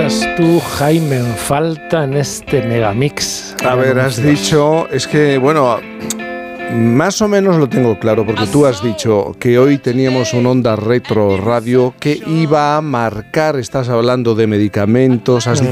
echas tú, Jaime, en falta en este megamix? A ver, has dicho, es que, bueno, más o menos lo tengo claro, porque tú has dicho que hoy teníamos un Onda Retro Radio que iba a marcar, estás hablando de medicamentos, has dicho